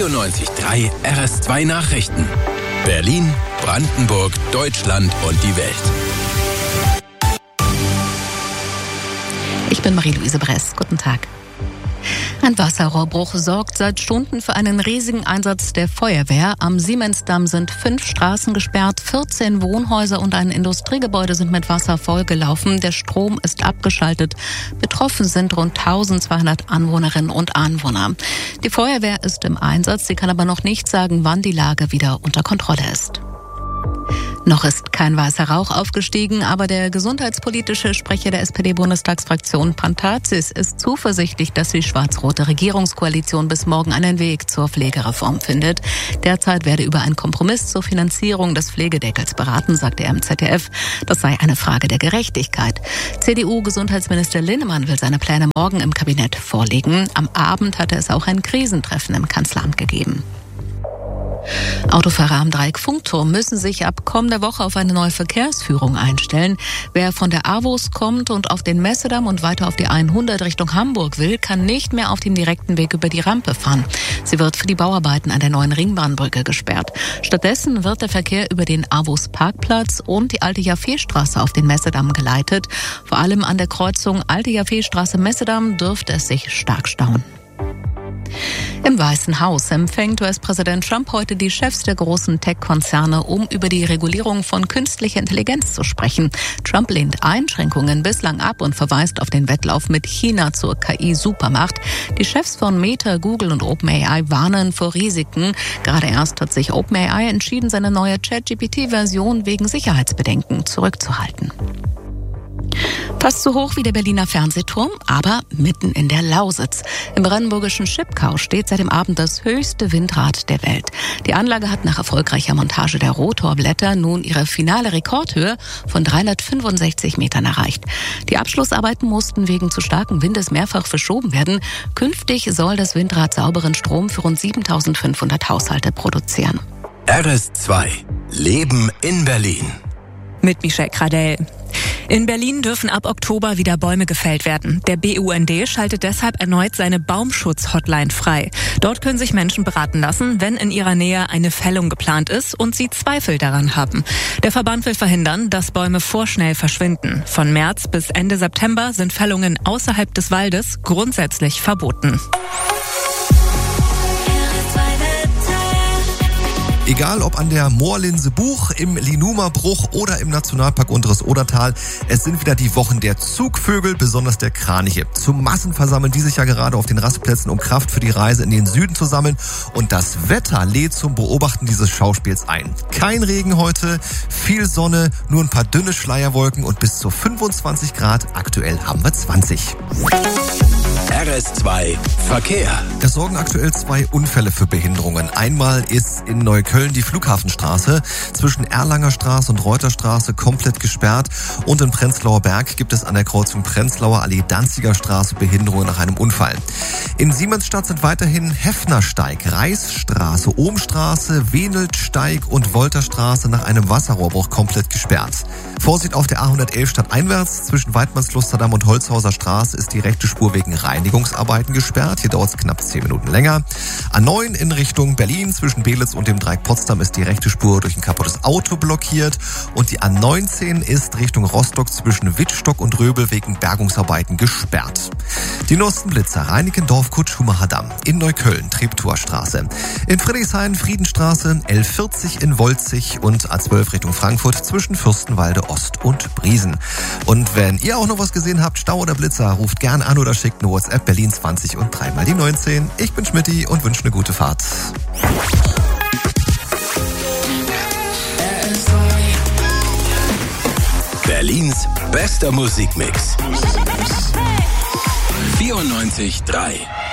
94.3 RS2 Nachrichten. Berlin, Brandenburg, Deutschland und die Welt. Ich bin Marie-Louise Bress. Guten Tag. Ein Wasserrohrbruch sorgt seit Stunden für einen riesigen Einsatz der Feuerwehr. Am Siemensdamm sind 5 Straßen gesperrt, 14 Wohnhäuser und ein Industriegebäude sind mit Wasser vollgelaufen. Der Strom ist abgeschaltet. Betroffen sind rund 1200 Anwohnerinnen und Anwohner. Die Feuerwehr ist im Einsatz. Sie kann aber noch nicht sagen, wann die Lage wieder unter Kontrolle ist. Noch ist kein weißer Rauch aufgestiegen, aber der gesundheitspolitische Sprecher der SPD-Bundestagsfraktion Pantatzis ist zuversichtlich, dass die schwarz-rote Regierungskoalition bis morgen einen Weg zur Pflegereform findet. Derzeit werde über einen Kompromiss zur Finanzierung des Pflegedeckels beraten, sagte er im ZDF. Das sei eine Frage der Gerechtigkeit. CDU-Gesundheitsminister Linnemann will seine Pläne morgen im Kabinett vorlegen. Am Abend hatte es auch ein Krisentreffen im Kanzleramt gegeben. Autofahrer am Dreieck-Funkturm müssen sich ab kommender Woche auf eine neue Verkehrsführung einstellen. Wer von der AWOS kommt und auf den Messedamm und weiter auf die 100 Richtung Hamburg will, kann nicht mehr auf dem direkten Weg über die Rampe fahren. Sie wird für die Bauarbeiten an der neuen Ringbahnbrücke gesperrt. Stattdessen wird der Verkehr über den AWOS-Parkplatz und die Alte Jaffe-Straße auf den Messedamm geleitet. Vor allem an der Kreuzung Alte Jaffe-Straße-Messedamm dürfte es sich stark stauen. Im Weißen Haus empfängt US-Präsident Trump heute die Chefs der großen Tech-Konzerne, um über die Regulierung von künstlicher Intelligenz zu sprechen. Trump lehnt Einschränkungen bislang ab und verweist auf den Wettlauf mit China zur KI-Supermacht. Die Chefs von Meta, Google und OpenAI warnen vor Risiken. Gerade erst hat sich OpenAI entschieden, seine neue ChatGPT-Version wegen Sicherheitsbedenken zurückzuhalten. Fast so hoch wie der Berliner Fernsehturm, aber mitten in der Lausitz. Im brandenburgischen Schipkau steht seit dem Abend das höchste Windrad der Welt. Die Anlage hat nach erfolgreicher Montage der Rotorblätter nun ihre finale Rekordhöhe von 365 Metern erreicht. Die Abschlussarbeiten mussten wegen zu starken Windes mehrfach verschoben werden. Künftig soll das Windrad sauberen Strom für rund 7.500 Haushalte produzieren. RS2 Leben in Berlin. Mit Michelle Kradell. In Berlin dürfen ab Oktober wieder Bäume gefällt werden. Der BUND schaltet deshalb erneut seine Baumschutz-Hotline frei. Dort können sich Menschen beraten lassen, wenn in ihrer Nähe eine Fällung geplant ist und sie Zweifel daran haben. Der Verband will verhindern, dass Bäume vorschnell verschwinden. Von März bis Ende September sind Fällungen außerhalb des Waldes grundsätzlich verboten. Egal ob an der Moorlinse Buch, im Linuma-Bruch oder im Nationalpark Unteres Odertal, es sind wieder die Wochen der Zugvögel, besonders der Kraniche. Zum Massen versammeln die sich ja gerade auf den Rastplätzen, um Kraft für die Reise in den Süden zu sammeln. Und das Wetter lädt zum Beobachten dieses Schauspiels ein. Kein Regen heute, viel Sonne, nur ein paar dünne Schleierwolken und bis zu 25 Grad. Aktuell haben wir 20. RS2 Verkehr. Es sorgen aktuell 2 Unfälle für Behinderungen. Einmal ist in Neukölln die Flughafenstraße zwischen Erlanger Straße und Reuterstraße komplett gesperrt. Und in Prenzlauer Berg gibt es an der Kreuzung Prenzlauer Allee-Danziger Straße Behinderungen nach einem Unfall. In Siemensstadt sind weiterhin Heffnersteig, Reichsstraße, Ohmstraße, Weneltsteig und Wolterstraße nach einem Wasserrohrbruch komplett gesperrt. Vorsicht auf der A111 stadteinwärts. Zwischen Weidmannslusterdamm und Holzhauser Straße ist die rechte Spur wegen Reinigungsarbeiten gesperrt. Hier dauert es knapp 10 Minuten länger. A9 in Richtung Berlin zwischen Belitz und dem Dreieck Potsdam ist die rechte Spur durch ein kaputtes Auto blockiert. Und die A19 ist Richtung Rostock zwischen Wittstock und Röbel wegen Bergungsarbeiten gesperrt. Die neuesten Blitzer: Reinickendorf, Kutsch-Schumacher-Damm, in Neukölln, Treptowstraße, in Friedrichshain, Friedenstraße, L40 in Wolzig und A12 Richtung Frankfurt zwischen Fürstenwalde Ost und Briesen. Und wenn ihr auch noch was gesehen habt, Stau oder Blitzer, ruft gern an oder schickt eine WhatsApp Berlin 20 und 3 mal die 19. Ich bin Schmidti und wünsche eine gute Fahrt. Berlins bester Musikmix. 94.3